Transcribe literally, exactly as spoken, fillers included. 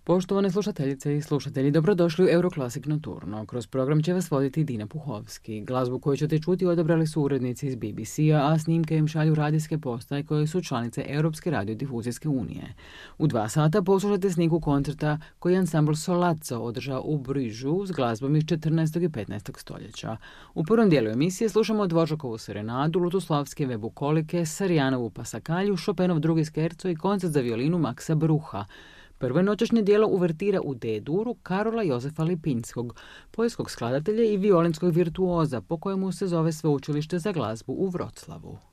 Poštovane slušateljice i slušatelji, dobrodošli u Euroclassic Nocturno. Kroz program će vas voditi Dina Puhovski. Glazbu koju ćete čuti odabrali su urednici iz B B C-a, a snimke im šalju radijske postaje koje su članice Europske radiodifuzijske unije. U dva sata poslušate snimku koncerta koji je ansambl Solazzo održao u Brižu s glazbom iz četrnaestog i petnaestog stoljeća. U prvom dijelu emisije slušamo Dvořákovu serenadu, Lutoslavske bukolike, Sarijanovu pasakalju, Chopinov drugi skerco i koncert za violinu Maxa Brucha. Prvo je noćašnje dijelo uvertira u D-duru Karola Jozefa Lipinskog, poljskog skladatelja i violinskog virtuoza, po kojemu se zove Sveučilište za glazbu u Vroclavu.